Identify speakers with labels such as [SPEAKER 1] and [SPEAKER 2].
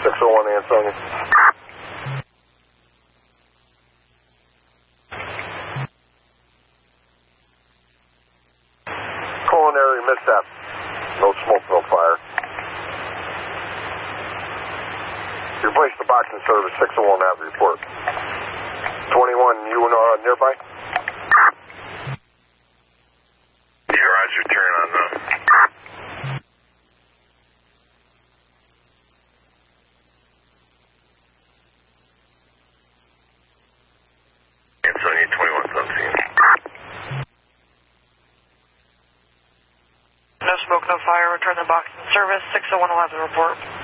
[SPEAKER 1] 601 Ansonia. Culinary mishap. No smoke, no fire. Replace the box in service, 601 have the report. 21, you nearby?
[SPEAKER 2] Yeah, roger, turn on the... Ansonia 21 17.
[SPEAKER 3] No smoke, no fire. Return the box in service. 601 will have the report.